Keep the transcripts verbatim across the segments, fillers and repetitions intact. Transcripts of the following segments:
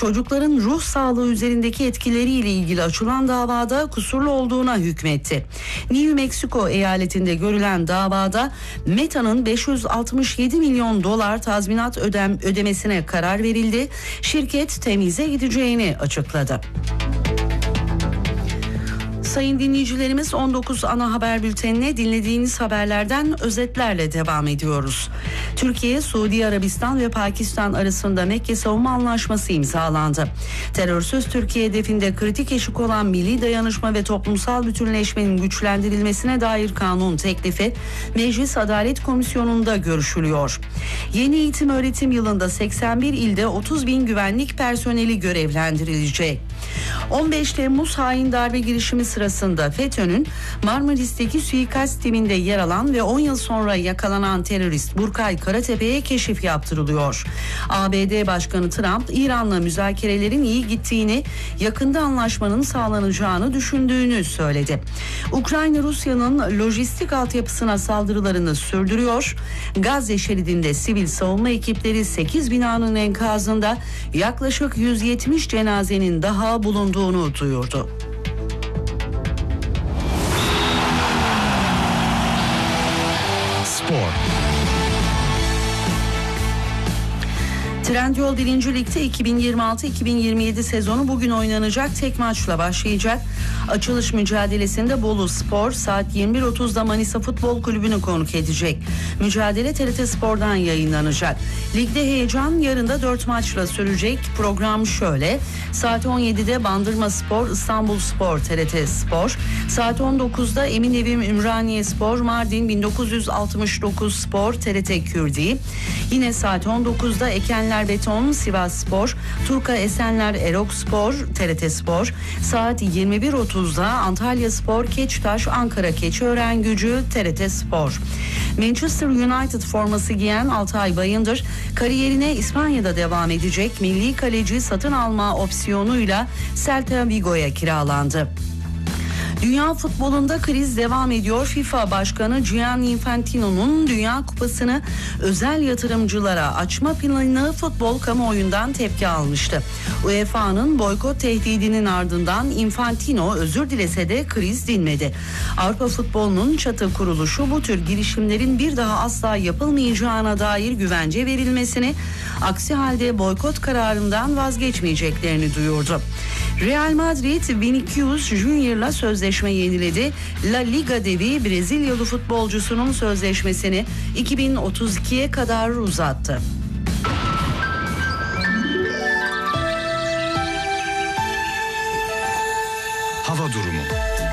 çocukların ruh sağlığı üzerindeki etkileriyle ilgili açılan davada kusurlu olduğuna hükmetti. New Mexico eyaletinde görülen davada Meta'nın beş yüz altmış yedi milyon dolar tazminat ödem, ödemesine karar verildi. Şirket temize gideceğini açıkladı. Sayın dinleyicilerimiz, on dokuz ana haber bültenine dinlediğiniz haberlerden özetlerle devam ediyoruz. Türkiye, Suudi Arabistan ve Pakistan arasında Mekke Savunma Anlaşması imzalandı. Terörsüz Türkiye hedefinde kritik eşik olan milli dayanışma ve toplumsal bütünleşmenin güçlendirilmesine dair kanun teklifi Meclis Adalet Komisyonu'nda görüşülüyor. Yeni eğitim öğretim yılında seksen bir ilde otuz bin güvenlik personeli görevlendirilecek. on beş Temmuz hain darbe girişimi sırasında FETÖ'nün Marmaris'teki suikast timinde yer alan ve on yıl sonra yakalanan terörist Burkay Karatepe'ye keşif yaptırılıyor. A B D Başkanı Trump, İran'la müzakerelerin iyi gittiğini, yakında anlaşmanın sağlanacağını düşündüğünü söyledi. Ukrayna, Rusya'nın lojistik altyapısına saldırılarını sürdürüyor. Gazze şeridinde sivil savunma ekipleri sekiz binanın enkazında yaklaşık yüz yetmiş cenazenin daha bulunduğunu duyurdu. Spor. Trendyol birinci Lig'de iki bin yirmi altı iki bin yirmi yedi sezonu bugün oynanacak tek maçla başlayacak. Açılış mücadelesinde Bolu Spor saat yirmi bir otuzda Manisa Futbol Kulübü'nü konuk edecek. Mücadele T R T Spor'dan yayınlanacak. Ligde heyecan yarın da dört maçla sürecek. Program şöyle: saat on yedide Bandırma Spor, İstanbul Spor, T R T Spor. Saat on dokuzda Eminevim Ümraniye Spor, Mardin bin dokuz yüz altmış dokuz Spor, T R T Kürdi. Yine saat on dokuzda Ekenler Beton, Sivas Spor, Turka Esenler Erok Spor, T R T Spor. Saat yirmi bir otuzda Antalya Spor, Keçtaş, Ankara Keçiören Gücü, T R T Spor. Manchester United forması giyen Altay Bayındır kariyerine İspanya'da devam edecek. Milli kaleci satın alma opsiyonuyla Celta Vigo'ya kiralandı. Dünya futbolunda kriz devam ediyor. FIFA Başkanı Gianni Infantino'nun Dünya Kupası'nı özel yatırımcılara açma planını futbol kamuoyundan tepki almıştı. U E F A'nın boykot tehdidinin ardından Infantino özür dilese de kriz dinmedi. Avrupa futbolunun çatı kuruluşu bu tür girişimlerin bir daha asla yapılmayacağına dair güvence verilmesini, aksi halde boykot kararından vazgeçmeyeceklerini duyurdu. Real Madrid Vinicius Junior'la sözleşme yeniledi. La Liga devi Brezilyalı futbolcusunun sözleşmesini iki bin otuz ikiye kadar uzattı. Hava durumu.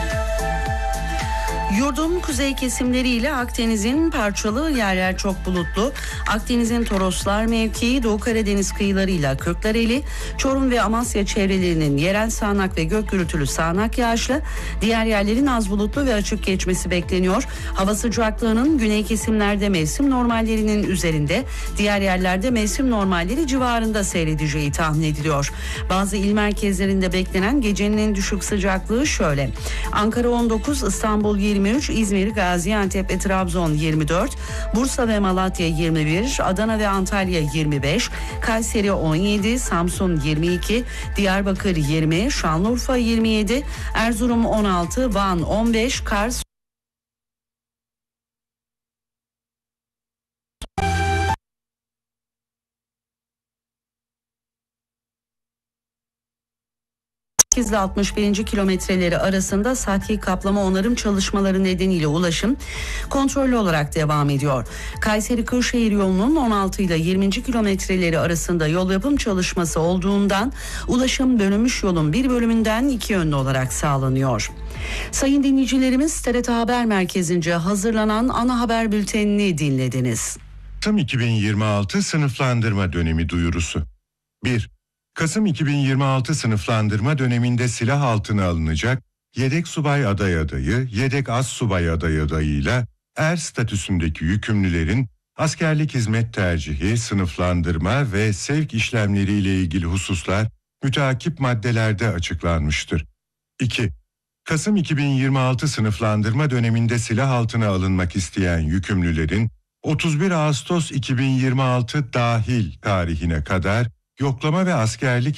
Yurdun kuzey kesimleriyle Akdeniz'in parçalı, yer yer çok bulutlu. Akdeniz'in Toroslar mevkii, Doğu Karadeniz kıyılarıyla Kırklareli, Çorum ve Amasya çevrelerinin yerel sağanak ve gök gürültülü sağanak yağışlı, diğer yerlerin az bulutlu ve açık geçmesi bekleniyor. Hava sıcaklığının güney kesimlerde mevsim normallerinin üzerinde, diğer yerlerde mevsim normalleri civarında seyredeceği tahmin ediliyor. Bazı il merkezlerinde beklenen gecenin en düşük sıcaklığı şöyle: Ankara on dokuz, İstanbul yirmi üç, İzmir, Gaziantep ve Trabzon yirmi dört, Bursa ve Malatya yirmi bir, Adana ve Antalya yirmi beş, Kayseri on yedi, Samsun yirmi iki, Diyarbakır yirmi, Şanlıurfa yirmi yedi, Erzurum on altı, Van on beş, Kars sekiz ile altmış birinci kilometreleri arasında sathi kaplama onarım çalışmaları nedeniyle ulaşım kontrollü olarak devam ediyor. Kayseri-Kırşehir yolunun on altı ile yirminci kilometreleri arasında yol yapım çalışması olduğundan ulaşım bölünmüş yolun bir bölümünden iki yönlü olarak sağlanıyor. Sayın dinleyicilerimiz, T R T Haber Merkezi'nce hazırlanan ana haber bültenini dinlediniz. Kasım iki bin yirmi altı sınıflandırma dönemi duyurusu. bir. Kasım iki bin yirmi altı sınıflandırma döneminde silah altına alınacak yedek subay aday adayı, yedek az subay aday adayıyla er statüsündeki yükümlülerin askerlik hizmet tercihi, sınıflandırma ve sevk işlemleriyle ilgili hususlar müteakip maddelerde açıklanmıştır. iki. Kasım iki bin yirmi altı sınıflandırma döneminde silah altına alınmak isteyen yükümlülerin otuz bir Ağustos iki bin yirmi altı dahil tarihine kadar yoklama ve askerlik